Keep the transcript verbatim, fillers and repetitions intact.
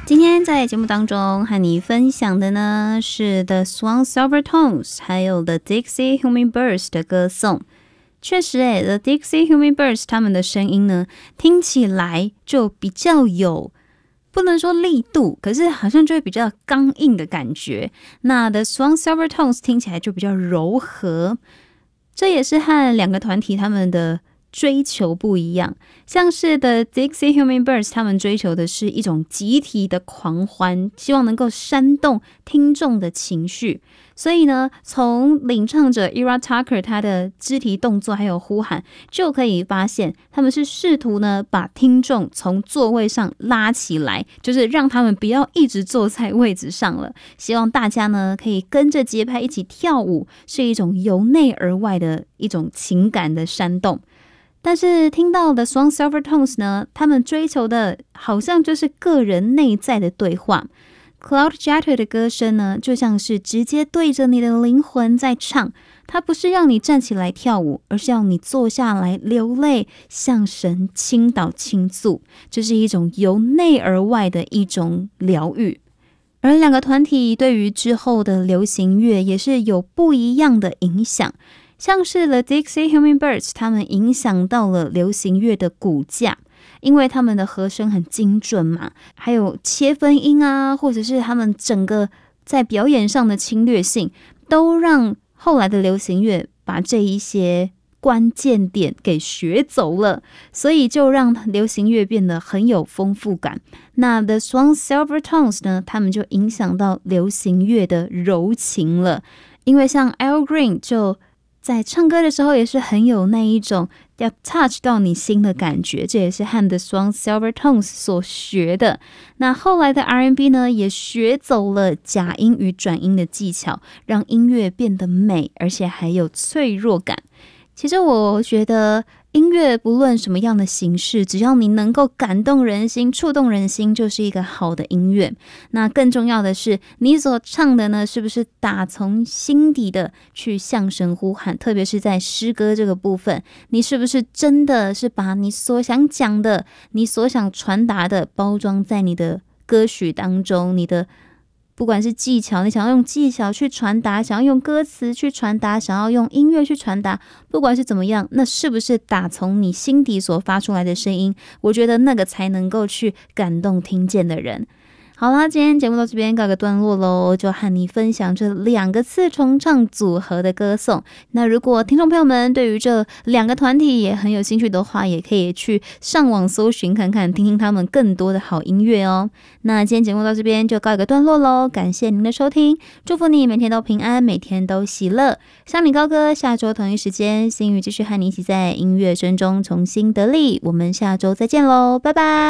今天在节目当中和你分享的呢是 The Swan Silvertones 还有 The Dixie Hummingbirds 的歌颂。确实诶 The Dixie Hummingbirds 他们的声音呢听起来就比较有，不能说力度，可是好像就会比较刚硬的感觉。那 The Swan Silvertones 听起来就比较柔和，这也是和两个团体他们的追求不一样。像是的 Dixie Hummingbirds 他们追求的是一种集体的狂欢，希望能够煽动听众的情绪。所以呢，从领唱者 Ira Tucker 他的肢体动作还有呼喊就可以发现，他们是试图呢把听众从座位上拉起来，就是让他们不要一直坐在位置上了，希望大家呢可以跟着节拍一起跳舞，是一种由内而外的一种情感的煽动。但是听到的 Swan Silvertones 呢，他们追求的好像就是个人内在的对话。Claude Jeter 的歌声呢，就像是直接对着你的灵魂在唱，它不是让你站起来跳舞，而是要你坐下来流泪，向神倾倒倾诉，这是一种由内而外的一种疗愈。而两个团体对于之后的流行乐也是有不一样的影响。像是 The Dixie Hummingbirds 他们影响到了流行乐的骨架，因为他们的和声很精准嘛，还有切分音啊，或者是他们整个在表演上的侵略性，都让后来的流行乐把这一些关键点给学走了，所以就让流行乐变得很有丰富感。那 The Swan Silvertones 呢，他们就影响到流行乐的柔情了，因为像 Al Green 就在唱歌的时候也是很有那一种要 touch 到你心的感觉，这也是和 The Swan Silvertones 所学的。那后来的 R and B 呢，也学走了假音与转音的技巧，让音乐变得美，而且还有脆弱感。其实我觉得音乐不论什么样的形式，只要你能够感动人心、触动人心，就是一个好的音乐。那更重要的是，你所唱的呢，是不是打从心底的去向神呼喊？特别是在诗歌这个部分，你是不是真的是把你所想讲的、你所想传达的，包装在你的歌曲当中，你的不管是技巧，你想要用技巧去传达，想要用歌词去传达，想要用音乐去传达，不管是怎么样，那是不是打从你心底所发出来的声音，我觉得那个才能够去感动听见的人。好啦，今天节目到这边告个段落咯，就和你分享这两个次重唱组合的歌颂。那如果听众朋友们对于这两个团体也很有兴趣的话，也可以去上网搜寻看看，听听他们更多的好音乐哦。那今天节目到这边就告一个段落咯，感谢您的收听，祝福你每天都平安，每天都喜乐。香米高歌，下周同一时间，星宇继续和你一起在音乐声中重新得力，我们下周再见咯，拜拜。